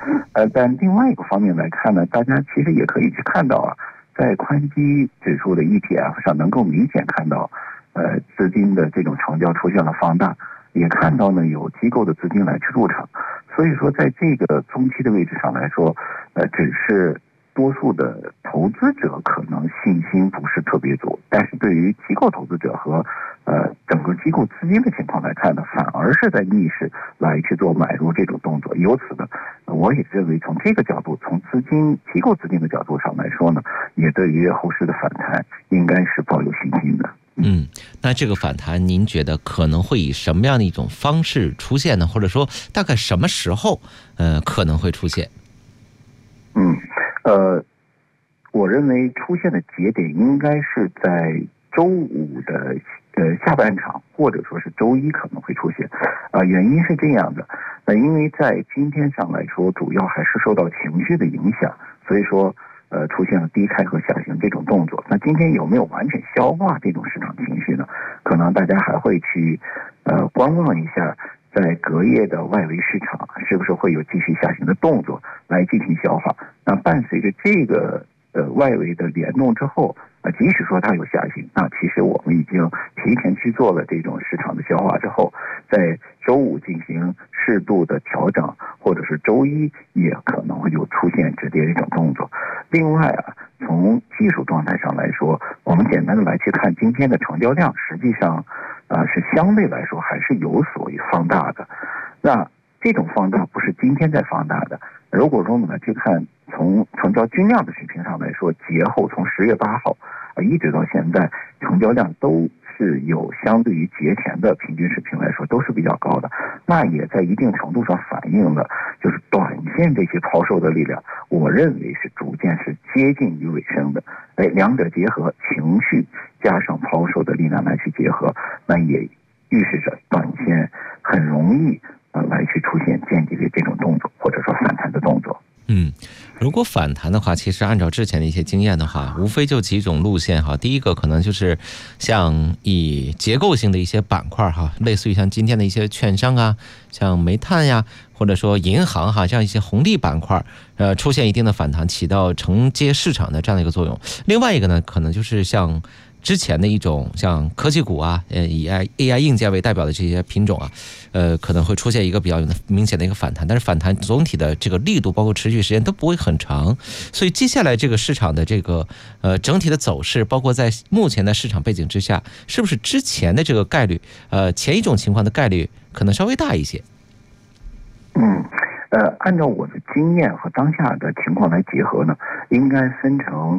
但另外一个方面来看呢，大家其实也可以去看到啊，在宽基指数的 ETF 上能够明显看到，资金的这种成交出现了放大，也看到呢有机构的资金来去入场，所以说在这个中期的位置上来说，只是多数的投资者可能信心不是特别足，但是对于机构投资者和整个机构资金的情况来看呢，反而是在逆势来去做买入这种动作。由此呢，我也认为从这个角度，从机构资金的角度上来说呢，也对于后市的反弹应该是抱有信心的。 那这个反弹您觉得可能会以什么样的一种方式出现呢？或者说大概什么时候可能会出现？ 我认为出现的节点应该是在周五的下半场，或者说是周一可能会出现。原因是这样的，因为在今天上来说，主要还是受到情绪的影响，所以说出现了低开和下行这种动作。那今天有没有完全消化这种市场情绪呢？可能大家还会去观望一下，在隔夜的外围市场是不是会有继续下行的动作来进行消化。那伴随着这个外围的联动之后，即使说它有下行，那其实我们已经提前去做了这种市场的消化之后，在周五进行适度的调整，或者是周一也可能会有出现止跌的一种动作。另外从技术状态上来说，我们简单的来去看今天的成交量，实际上是相对来说还是有所放大的。那这种放大不是今天在放大的，如果说我们来去看从成交均量的水平上来说，节后从10月8号一直到现在，成交量都是有相对于节前的平均水平来说都是比较高的，那也在一定程度上反映了就是短线这些抛售的力量，我认为是逐渐是接近于尾声的。两者结合，情绪加上抛售的力量来去结合，那也预示着短线很容易来去出现见底的这种动作，或者说反弹的动作。 如果反弹的话，其实按照之前的一些经验的话，无非就几种路线哈。第一个可能就是像以结构性的一些板块哈，类似于像今天的一些券商啊，像煤炭呀，或者说银行哈，这样一些红利板块，出现一定的反弹，起到承接市场的这样的一个作用。另外一个呢，可能就是像之前的一种像科技股啊，以 AI 硬件为代表的这些品种啊，可能会出现一个比较明显的一个反弹，但是反弹总体的这个力度包括持续时间都不会很长，所以接下来这个市场的这个整体的走势，包括在目前的市场背景之下，是不是之前的这个概率，前一种情况的概率可能稍微大一些？ 按照我的经验和当下的情况来结合呢，应该分成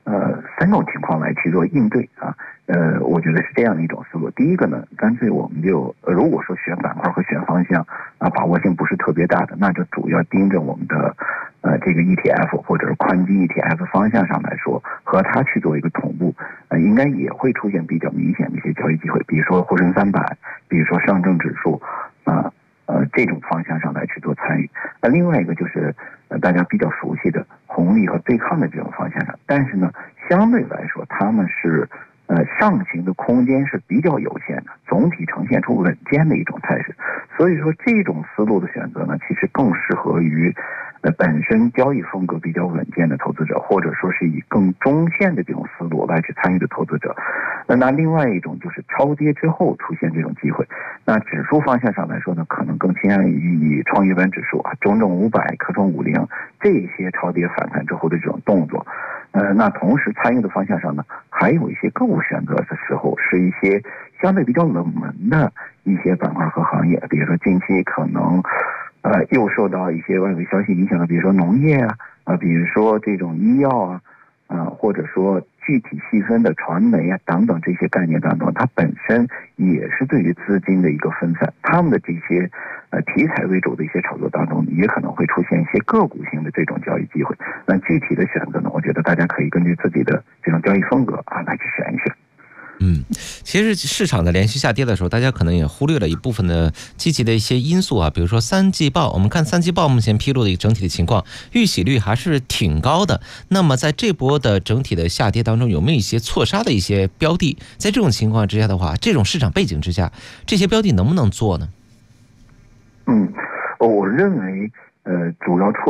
3种情况来去做应对我觉得是这样的一种思路。第一个呢，干脆我们就如果说选板块和选方向把握性不是特别大的，那就主要盯着我们的这个 ETF 或者是宽基 ETF 方向上来说，和它去做一个同步，应该也会出现比较明显的一些交易机会，比如说沪深300，比如说上证指数这种方向上来去做参与。另外一个就是大家比较熟悉的红利和对抗的这种方向上，但是呢，相对来说他们是上行的空间是比较有限的，总体呈现出稳健的一种态势。所以说这种思路的选择呢，其实更适合于本身交易风格比较稳健的投资者，或者说是以更中线的这种思路来去参与的投资者。那另外一种就是超跌之后出现这种机会。那指数方向上来说呢，可能更倾向于以创业板指数中证500、科创50这些超跌反弹之后的这种动作。那同时参与的方向上呢，还有一些个股选择的时候是一些相对比较冷门的一些板块和行业，比如说近期可能又受到一些外围消息影响的，比如说农业比如说这种医药或者说具体细分的传媒等等这些概念当中，它本身也是对于资金的一个分散，他们的这些题材为主的一些炒作当中，也可能会出现一些个股性的这种交易机会。那具体的选择呢，我觉得大家可以根据自己的这种交易风格来去选一选。 其实市场的连续下跌的时候，大家可能也忽略了一部分的积极的一些因素比如说三季报，我们看三季报目前披露的一个整体的情况，预喜率还是挺高的。那么在这波的整体的下跌当中，有没有一些错杀的一些标的？在这种情况之下的话，这种市场背景之下，这些标的能不能做呢？ 我认为主要错